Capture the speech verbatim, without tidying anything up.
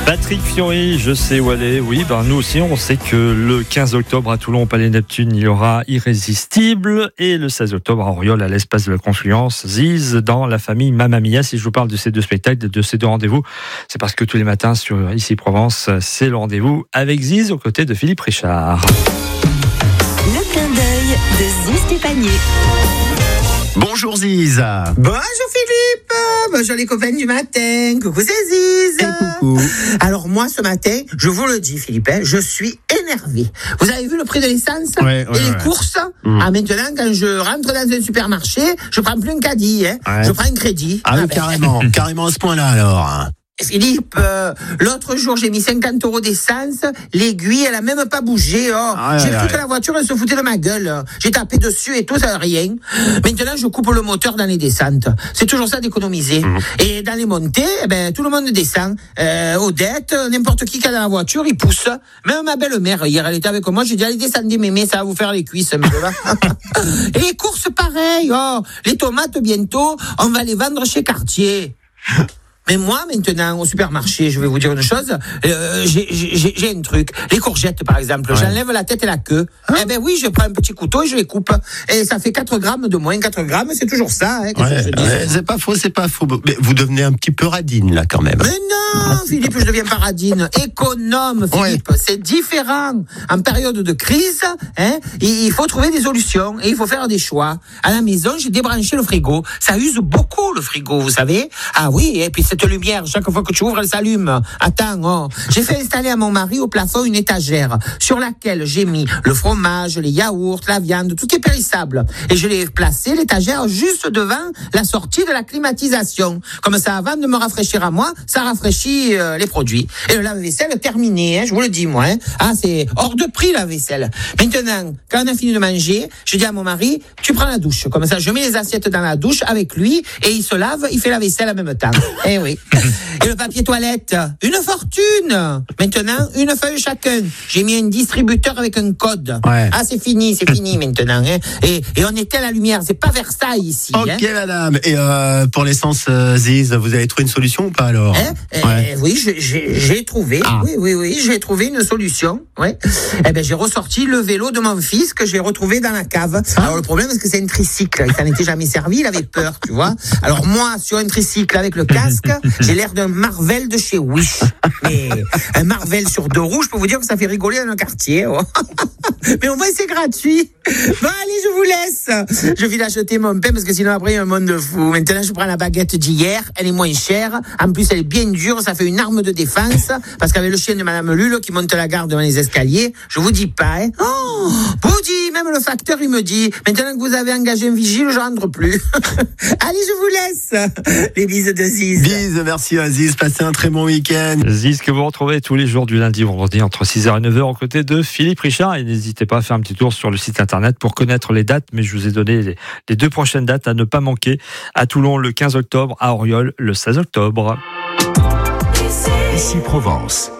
Patrick Fiori, je sais où aller. Oui, ben nous aussi, on sait que le quinze octobre à Toulon, au Palais Neptune, il y aura Irrésistible. Et le seize octobre à Auriol, à l'Espace de la Confluence, Ziz dans la famille Mamma Mia. Si je vous parle de ces deux spectacles, de ces deux rendez-vous, c'est parce que tous les matins sur Ici Provence, c'est le rendez-vous avec Ziz aux côtés de Philippe Richard. Le clin d'œil de Ziz du Panier. Bonjour Ziz. Bonjour Philippe. Bonjour les copains du matin. Coucou, c'est Ziz. Et coucou. Alors moi ce matin, je vous le dis Philippe, hein, je suis énervé. Vous avez vu le prix de l'essence ouais, ouais, et les ouais. courses mmh. Ah maintenant quand je rentre dans un supermarché, je prends plus un caddie, hein. ouais. Je prends un crédit. Ah oui, ah, ben, carrément, carrément à ce point-là alors. Philippe, euh, l'autre jour, j'ai mis cinquante euros d'essence, l'aiguille, elle a même pas bougé, oh. Ah, j'ai ouais, cru ouais. que la voiture, elle se foutait de ma gueule. J'ai tapé dessus et tout, ça n'a rien. Maintenant, je coupe le moteur dans les descentes. C'est toujours ça d'économiser. Mmh. Et dans les montées, eh ben, tout le monde descend. Euh, Odette, n'importe qui qui a dans la voiture, il pousse. Même ma belle-mère, hier, elle était avec moi, j'ai dit, allez, descendez, mémé, ça va vous faire les cuisses, et les courses, pareil, oh. Les tomates, bientôt, on va les vendre chez Cartier. Mais moi, maintenant, au supermarché, je vais vous dire une chose, euh, j'ai, j'ai, j'ai un truc. Les courgettes, par exemple, ouais. J'enlève la tête et la queue. Hein? Eh ben oui, je prends un petit couteau et je les coupe. Et ça fait quatre grammes de moins. quatre grammes, c'est toujours ça. Hein, ouais, je dis. Ouais, c'est pas faux, c'est pas faux. Mais vous devenez un petit peu radine, là, quand même. Mais non, Philippe, je deviens pas radine. Économe, Philippe. Ouais. C'est différent. En période de crise, hein, il faut trouver des solutions et il faut faire des choix. À la maison, j'ai débranché le frigo. Ça use beaucoup, le frigo, vous savez. Ah oui, et puis cette lumière, chaque fois que tu ouvres, elle s'allume. Attends, oh. J'ai fait installer à mon mari au plafond une étagère sur laquelle j'ai mis le fromage, les yaourts, la viande, tout est périssable. Et je l'ai placé, l'étagère, juste devant la sortie de la climatisation. Comme ça, avant de me rafraîchir à moi, ça rafraîchit euh, les produits. Et le lave-vaisselle terminé, hein, je vous le dis, moi. Hein. Ah, c'est hors de prix, la vaisselle. Maintenant, quand on a fini de manger, je dis à mon mari, tu prends la douche. Comme ça, je mets les assiettes dans la douche avec lui et il se lave, il fait la vaisselle en même temps. Eh oui. Et le papier toilette, une fortune. Maintenant, une feuille chacun. J'ai mis un distributeur avec un code. Ouais. Ah, c'est fini, c'est fini maintenant. Hein. Et, et on éteint la lumière. C'est pas Versailles ici. Ok, hein. madame. Et euh, pour l'essence, euh, Ziz, vous avez trouvé une solution ou pas alors hein ouais. euh, Oui, j'ai, j'ai, j'ai trouvé. Ah. Oui, oui, oui, j'ai trouvé une solution. Ouais. Eh ben, j'ai ressorti le vélo de mon fils que j'ai retrouvé dans la cave. Ah. Alors le problème, c'est que c'est un tricycle. Il s'en était jamais servi. Il avait peur, tu vois. Alors moi, sur un tricycle avec le casque, j'ai l'air d'un Marvel de chez Wish. Mais un Marvel sur deux roues, je peux vous dire que ça fait rigoler dans le quartier. Oh. Mais au moins, c'est gratuit. Bon, allez, je vous laisse. Je vais l'acheter mon pain parce que sinon, après, il y a un monde de fou. Maintenant, je prends la baguette d'hier. Elle est moins chère. En plus, elle est bien dure. Ça fait une arme de défense. Parce qu'avec le chien de Madame Lule qui monte la garde devant les escaliers, je vous dis pas, hein. Oh, vous dis, même le facteur, il me dit, maintenant que vous avez engagé un vigile, je rentre plus. Allez, je vous laisse. Les bises de Ziz. Bises, merci Aziz. Passez un très bon week-end. Ziz que vous retrouvez tous les jours du lundi au vendredi entre six heures et neuf heures aux côtés de Philippe Richard. Et n'hésitez pas à faire un petit tour sur le site internet pour connaître les dates. Mais je vous ai donné les, les deux prochaines dates à ne pas manquer. À Toulon le quinze octobre, à Auriol le seize octobre. Ici Provence.